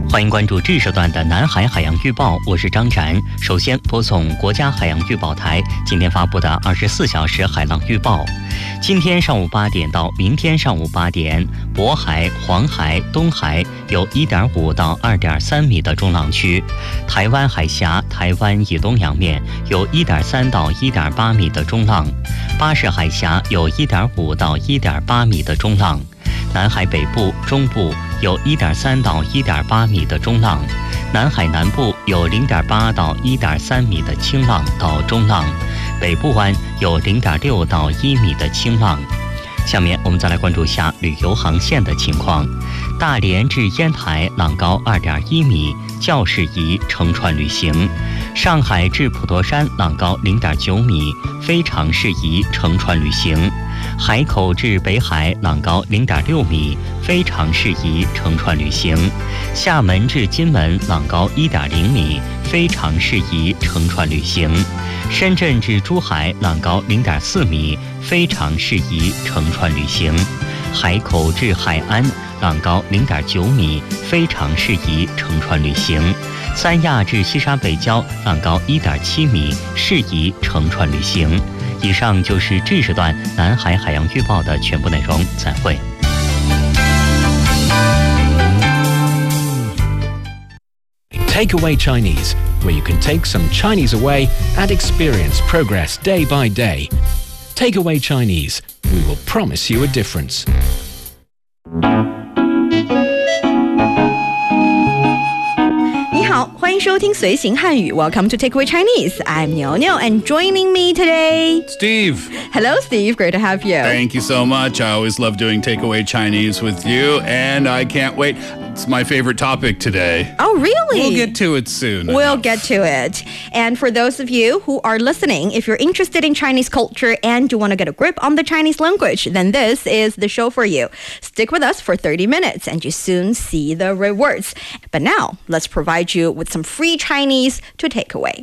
欢迎关注这时段的南海海洋预报，我是张展。首先播送国家海洋预报台今天发布的24小时海浪预报。今天上午8点到明天上午8点，渤海、黄海、东海有1.5到2.3米的中浪区；台湾海峡、台湾以东洋面有1.3到1.8米的中浪；巴士海峡有1.5到1.8米的中浪；南海北部、中部有1.3到1.8米的中浪，南海南部有0.8到1.3米的轻浪到中浪，北部湾有0.6到1米的轻浪。下面我们再来关注下旅游航线的情况。大连至烟台浪高2.1米，较适宜乘船旅行；上海至普陀山浪高0.9米，非常适宜乘船旅行；海口至北海浪高0.6米，非常适宜乘船旅行；厦门至金门浪高1.0米，非常适宜乘船旅行；深圳至珠海浪高0.4米，非常适宜乘船旅行；海口至海安浪高0.9米，非常适宜乘船旅行；三亚至西沙北礁浪高1.7米，适宜乘船旅行。以上就是这时段南海海洋预报的全部内容，再会。 Takeaway Chinese, where you can take some Chinese away and experience progress day by day. Takeaway Chinese, we will promise you a difference. 你好，欢迎收听随行汉语 Welcome to Takeaway Chinese. I'm Niu Niu, and joining me today, Steve. Hello, Steve. Great to have you. Thank you so much. I always love doing Takeaway Chinese with you, and I can't wait. It's my favorite topic today. Oh, really? We'll get to it soon. We'll get to it. And for those of you who are listening, if you're interested in Chinese culture and you want to get a grip on the Chinese language, then this is the show for you. Stick with us for 30 minutes and you soon see the rewards. But now, let's provide you with some free Chinese to take away.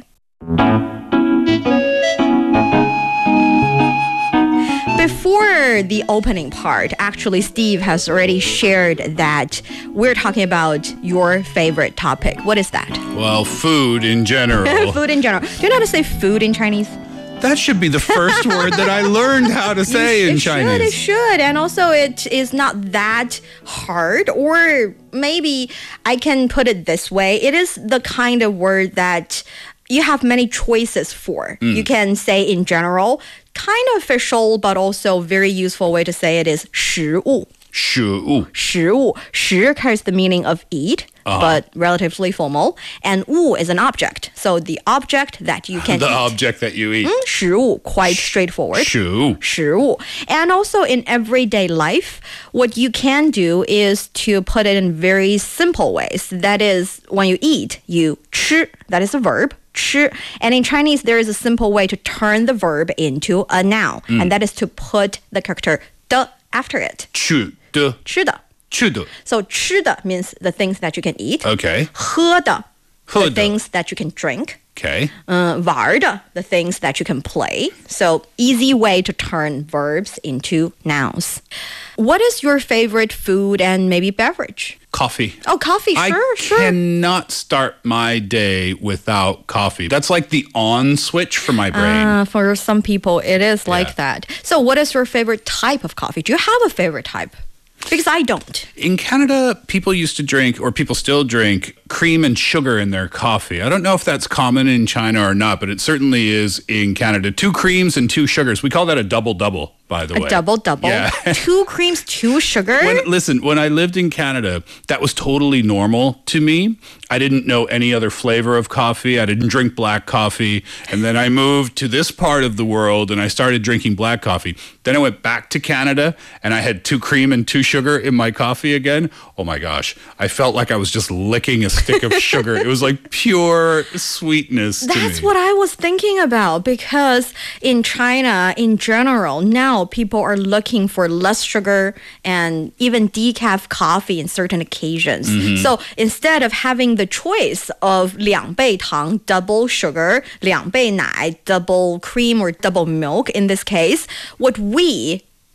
Before the opening part, actually, Steve has already shared that we're talking about your favorite topic. What is that? Well, food in general. Food in general. Do you know how to say food in Chinese? That should be the first word that I learned how to say in Chinese. It should. And also, it is not that hard. Or maybe I can put it this way. It is the kind of word that you have many choices for. You can say in general, kind of official, but also very useful way to say it is 食物. 食物. 食物. 食 carries the meaning of eat, but relatively formal. And 物 is an object. So the object that you can The eat. object that you eat. 食物, quite straightforward. 食物. 食物. And also in everyday life, what you can do is to put it in very simple ways. That is, when you eat, you 吃. That is a verb. 吃. And in Chinese, there is a simple way to turn the verb into a noun. And that is to put the character 的 after it. 吃的. 吃的. 吃的. So 吃的 means the things that you can eat. Okay. 喝的, 喝的. the things that you can drink. Okay. 玩的, the things that you can play. So easy way to turn verbs into nouns. What is your favorite food and maybe beverage? Coffee. Oh, coffee, sure. I cannot start my day without coffee. That's like the on switch for my brain. For some people, it is like that. So what is your favorite type of coffee? Do you have a favorite type? Because I don't. In Canada, people used to drink, or people still drink, cream and sugar in their coffee. I don't know if that's common in China or not, but it certainly is in Canada. 2 creams and 2 sugars. We call that a double-double, by the way. A double-double? Yeah. 2 creams, 2 sugar? When I lived in Canada, that was totally normal to me. I didn't know any other flavor of coffee. I didn't drink black coffee. And then I moved to this part of the world and I started drinking black coffee. Then I went back to Canada and I had 2 cream and 2 sugar in my coffee again. Oh my gosh. I felt like I was just licking a stick of sugar. It was like pure sweetness to me. That's what I was thinking about, because in China, in general, now people are looking for less sugar and even decaf coffee in certain occasions. So instead of having the choice of 2倍糖, double sugar, 2倍奶, double cream or double milk in this case, what we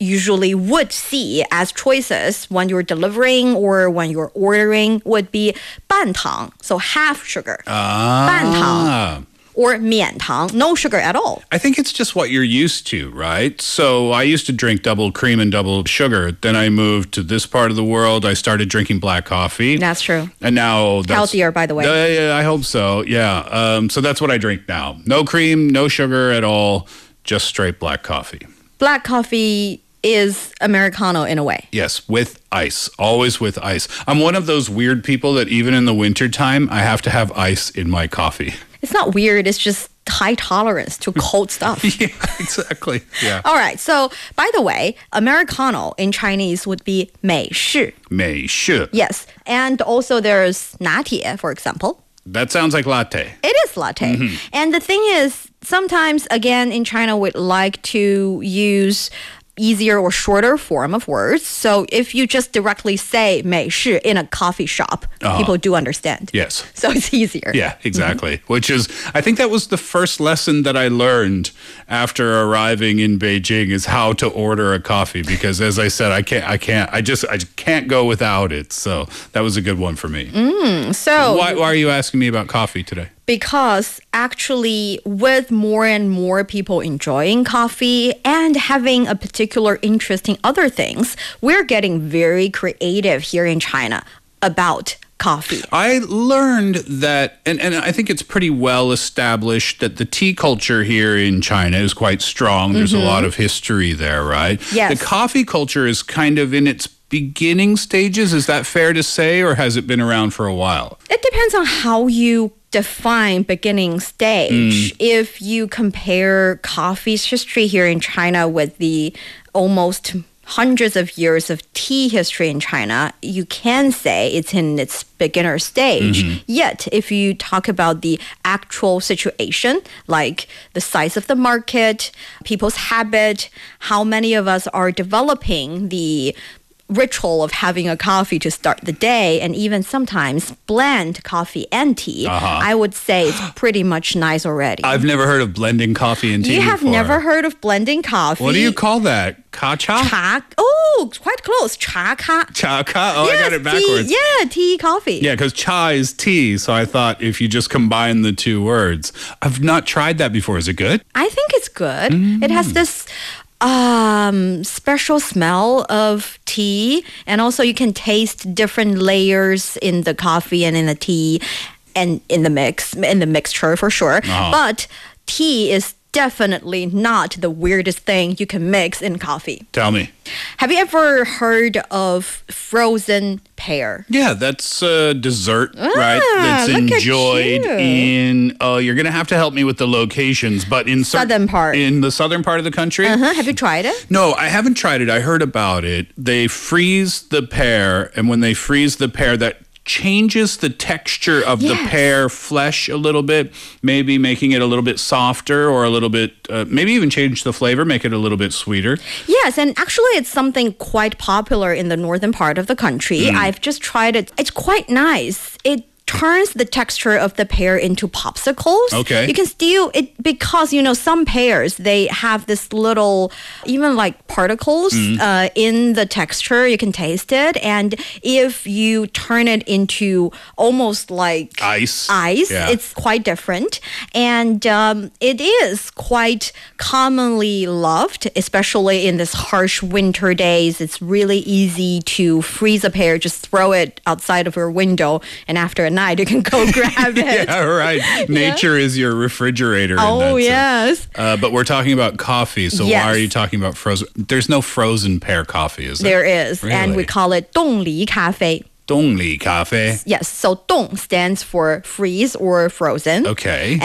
usually would see as choices when you're delivering or when you're ordering would be 半糖, so half sugar. 半糖 or 免糖, no sugar at all. I think it's just what you're used to, right? So I used to drink double cream and double sugar. Then I moved to this part of the world. I started drinking black coffee. That's true. And now that's Healthier, by the way. Yeah, I hope so. Yeah. So that's what I drink now. No cream, no sugar at all, just straight black coffee. Black coffee is Americano in a way. Yes, with ice. Always with ice. I'm one of those weird people that even in the wintertime, I have to have ice in my coffee. It's not weird, it's just high tolerance to cold stuff. Yeah, exactly. Yeah. All right, so by the way, Americano in Chinese would be 美式. 美式. Yes, and also there's 拿铁, for example. That sounds like latte. It is latte. And the thing is, sometimes, again, in China, we'd like to use easier or shorter form of words. So if you just directly say 美式 in a coffee shop, people do understand. Yes. So it's easier. Yeah, exactly. Which is, I think that was the first lesson that I learned after arriving in Beijing is how to order a coffee. Because as I said, I can't go without it. So that was a good one for me. So Why are you asking me about coffee today? because actually with more and more people enjoying coffee and having a particular interest in other things, we're getting very creative here in China about coffee. I learned that, and I think it's pretty well established that the tea culture here in China is quite strong. There's a lot of history there, right? Yes. The coffee culture is kind of in its beginning stages. Is that fair to say, or has it been around for a while? It depends on how you define beginning stage. If you compare coffee's history here in China with the almost hundreds of years of tea history in China, you can say it's in its beginner stage. Yet, if you talk about the actual situation, like the size of the market, people's habit, how many of us are developing the ritual of having a coffee to start the day, and even sometimes blend coffee and tea, I would say it's pretty much nice already. I've never heard of blending coffee and tea You have before. never heard of blending coffee? What do you call that? Ka-cha? Cha? Oh, quite close. Cha ka. Cha-ka? Oh, I got it backwards. Tea, tea coffee. Yeah, because cha is tea, so I thought if you just combine the two words. I've not tried that before. Is it good? I think it's good. It has this special smell of tea, and also you can taste different layers in the coffee and in the tea and in the mixture for sure. But tea is definitely not the weirdest thing you can mix in coffee. Tell me. Have you ever heard of frozen pear? Yeah, that's a dessert, right? That's look at enjoyed you. in. You're gonna have to help me with the locations, but in Southern part. in the southern part of the country. Have you tried it? No, I haven't tried it. I heard about it. They freeze the pear, and when they freeze the pear, that changes the texture of the Yes. pear flesh a little bit, maybe making it a little bit softer or a little bit, maybe even change the flavor, make it a little bit sweeter. Yes, and actually it's something quite popular in the northern part of the country. I've just tried it. It's quite nice. It turns the texture of the pear into popsicles. Okay. You can still, because, some pears, they have this little, even like particles in the texture. You can taste it. And if you turn it into almost like Ice. Yeah. it's quite different. And it is quite commonly loved, especially in this harsh winter days. It's really easy to freeze a pear, just throw it outside of your window, and after a night you can go grab it. Yeah, right. Nature is your refrigerator. Oh, in that sense. yes. But we're talking about coffee, so Yes. why are you talking about frozen? There's no frozen pear coffee, is there? There is. And we Really? call it 冻梨咖啡. Dongli Cafe. Yes, so 冻 stands for freeze or frozen. Okay.